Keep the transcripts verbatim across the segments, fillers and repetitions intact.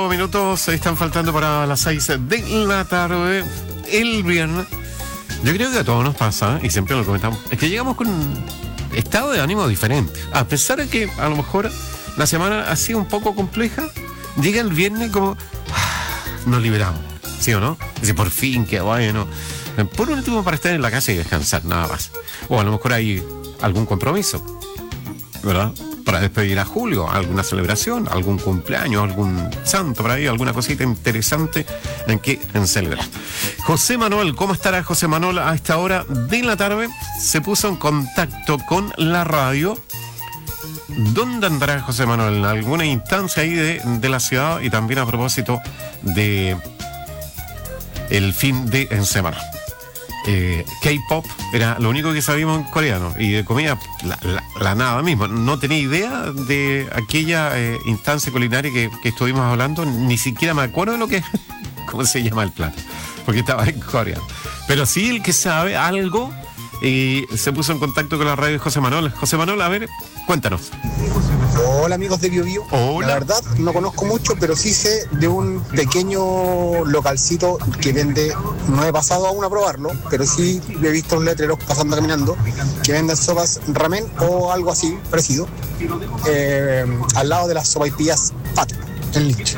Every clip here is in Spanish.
minutos están faltando para las seis de la tarde. El viernes, yo creo que a todos nos pasa, y siempre lo comentamos, es que llegamos con un estado de ánimo diferente. A pesar de que a lo mejor la semana ha sido un poco compleja, llega el viernes como nos liberamos, ¿sí o no? Es decir, por fin, qué bueno. Por último, para estar en la casa y descansar, nada más. O a lo mejor hay algún compromiso, ¿verdad? Para despedir a Julio, alguna celebración, algún cumpleaños, algún santo por ahí, alguna cosita interesante en que en celebrar. José Manuel, ¿cómo estará José Manuel a esta hora de la tarde? Se puso en contacto con la radio. ¿Dónde andará José Manuel? En alguna instancia ahí de, de la ciudad, y también a propósito de el fin de en semana. Eh, K-pop era lo único que sabíamos en coreano, y de comida la, la, la nada mismo. No tenía idea de aquella eh, instancia culinaria que, que estuvimos hablando, ni siquiera me acuerdo de lo que cómo se llama el plato, porque estaba en coreano. Pero sí, el que sabe algo, y se puso en contacto con la radio de José Manuel. José Manuel, a ver, cuéntanos. Hola amigos de Bio Bio. Hola. La verdad no conozco mucho, pero sí sé de un pequeño localcito que vende, no he pasado aún a probarlo, pero sí he visto los letreros pasando caminando, que venden sopas ramen o algo así parecido, eh, al lado de las sopaipillas Pato, en Lich.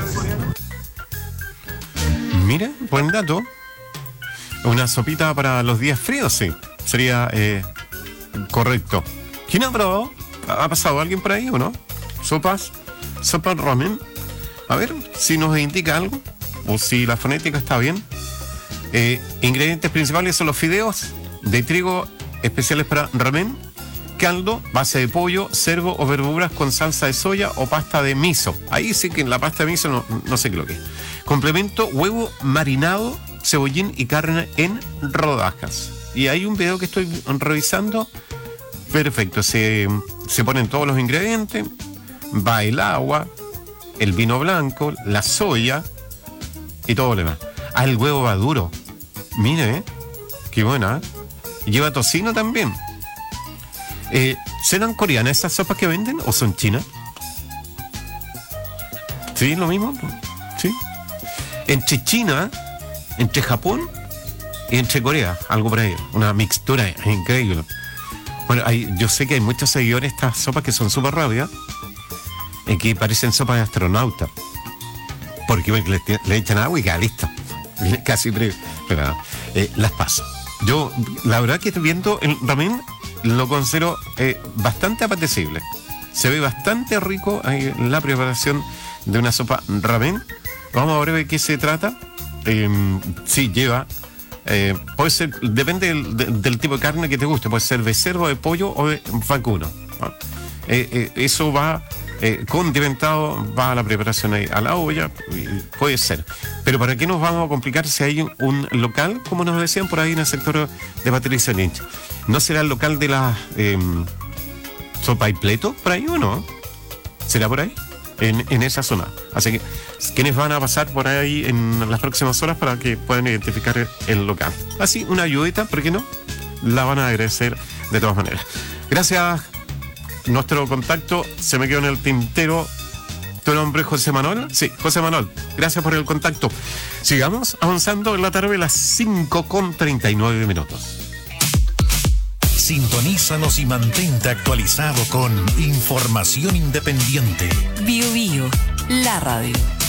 Mira, buen dato. Una sopita para los días fríos, sí. Sería eh, correcto. ¿Quién ha probado? ¿Ha pasado alguien por ahí o no? ¿Sopas? ¿Sopa ramen? A ver si nos indica algo, o si la fonética está bien. Eh, ingredientes principales son los fideos de trigo especiales para ramen, caldo, base de pollo, cerdo o verduras con salsa de soya o pasta de miso. Ahí sí que en la pasta de miso no, no sé qué lo que es. Complemento, huevo marinado, cebollín y carne en rodajas. Y hay un video que estoy revisando. Perfecto, se, se ponen todos los ingredientes, va el agua, el vino blanco, la soya y todo lo demás. Ah, el huevo va duro. Mire, ¿eh? Qué buena, ¿eh? Lleva tocino también. Eh, ¿Serán coreanas esas sopas que venden o son chinas? ¿Sí? ¿Lo mismo? ¿Sí? Entre China, entre Japón y entre Corea, algo por ahí. Una mixtura increíble. Bueno, hay, yo sé que hay muchos seguidores de estas sopas que son súper rápidas, en que parecen sopas de astronauta, porque bueno, le, le echan agua y queda listo. Casi pre, pero, eh, las paso. Yo, la verdad que estoy viendo el ramen, lo considero eh, bastante apetecible. Se ve bastante rico eh, la preparación de una sopa ramen. Vamos a ver de qué se trata. Eh, sí, lleva... Eh, puede ser, depende del, de, del tipo de carne que te guste, puede ser de cerdo, de pollo o de vacuno, ¿no? eh, eh, eso va eh, condimentado, va a la preparación ahí, a la olla, puede ser, pero ¿para qué nos vamos a complicar si hay un, un local, como nos decían por ahí en el sector de Patricia Lynch? ¿No será el local de la eh, sopa y pleto por ahí o no? ¿Será por ahí? En, en esa zona. Así que quienes van a pasar por ahí en las próximas horas para que puedan identificar el, el local. Así, una ayudita, ¿por qué no? La van a agradecer de todas maneras. Gracias. Nuestro contacto se me quedó en el tintero. ¿Tu nombre es José Manuel? Sí, José Manuel. Gracias por el contacto. Sigamos avanzando en la tarde a las cinco con treinta y nueve minutos. Sintonízanos y mantente actualizado con información independiente. Bio Bio, la radio.